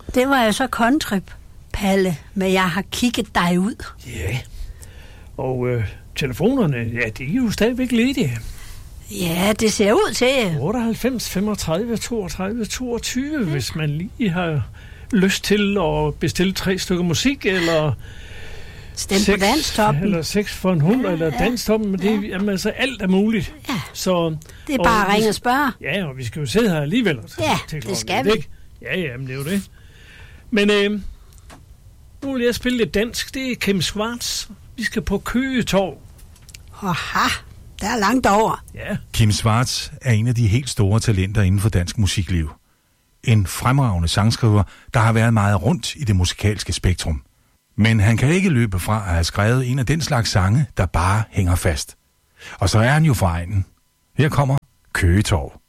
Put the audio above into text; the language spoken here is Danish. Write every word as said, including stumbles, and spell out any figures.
Det var jo så country, Palle, men jeg har kigget dig ud. Ja, og øh, telefonerne, ja, de er jo stadigvæk ledige. Ja, det ser ud til. otteoghalvfems femogtredive toogtredive toogtyve, ja. Hvis man lige har lyst til at bestille tre stykker musik, eller stem på Danstoppen. Eller seks for en hund, ja, eller ja. Danstoppen, men det, ja. Jamen, altså, alt er muligt. Ja. Så, det er bare at ringe og spørge. Ja, og vi skal jo sidde her alligevel. Ja, til det skal vi. Ikke? Ja, ja, men det er jo det. Men øh, nu vil jeg spille lidt dansk. Det er Kim Schwartz. Vi skal på Køge Torv. Aha, der er langt over. Ja. Kim Schwartz er en af de helt store talenter inden for dansk musikliv. En fremragende sangskriver, der har været meget rundt i det musikalske spektrum. Men han kan ikke løbe fra at have skrevet en af den slags sange, der bare hænger fast. Og så er han jo fra egnen. Her kommer Køge Torv.